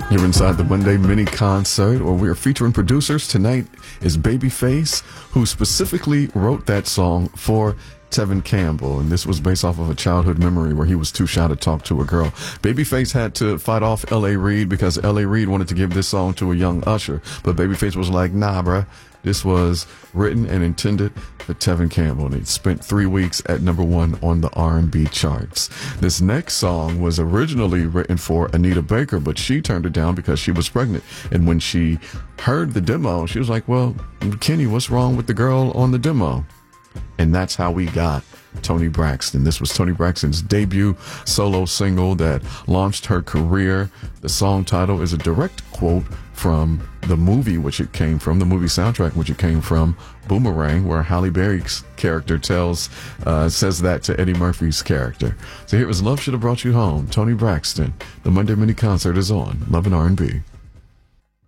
You're inside the Monday mini concert, where we are featuring producers. Tonight is Babyface, who specifically wrote that song for Tevin Campbell, and this was based off of a childhood memory where he was too shy to talk to a girl. Babyface had to fight off L.A. Reid because L.A. Reid wanted to give this song to a young Usher, but Babyface was like, nah, bruh. This was written and intended for Tevin Campbell, and it spent 3 weeks at #1 on the R&B charts. This next song was originally written for Anita Baker, but she turned it down because she was pregnant. And when she heard the demo, she was like, well, Kenny, what's wrong with the girl on the demo? And that's how we got Toni Braxton. This was Toni Braxton's debut solo single that launched her career. The song title is a direct quote from the movie which it came from, the movie soundtrack which it came from, Boomerang, where Halle Berry's character says that to Eddie Murphy's character. So here was Love Should Have Brought You Home, Toni Braxton. The Monday mini concert is on Love and R&B.